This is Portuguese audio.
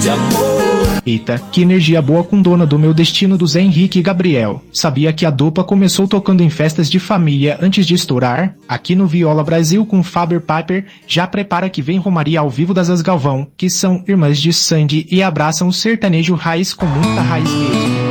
de amor. Eita, que energia boa com Dona do Meu Destino do Zé Henrique e Gabriel. Sabia que a dupla começou tocando em festas de família antes de estourar? Aqui no Viola Brasil com Faber Piper, já prepara que vem Romaria ao vivo das As Galvão, que são irmãs de Sandy e abraçam o sertanejo raiz com muita raiz mesmo.